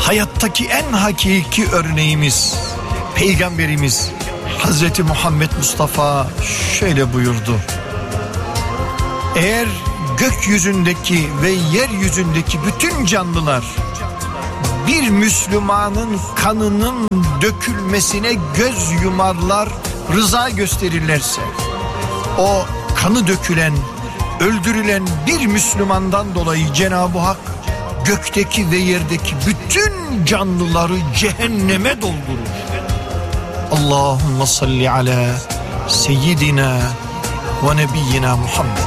hayattaki en hakiki örneğimiz Peygamberimiz Hazreti Muhammed Mustafa şöyle buyurdu: eğer gökyüzündeki ve yeryüzündeki bütün canlılar bir Müslümanın kanının dökülmesine göz yumarlar, rıza gösterirlerse, o kanı dökülen, öldürülen bir Müslümandan dolayı Cenab-ı Hak gökteki ve yerdeki bütün canlıları cehenneme doldurur. Allahümme salli ala seyyidina ve nebiyyina Muhammed.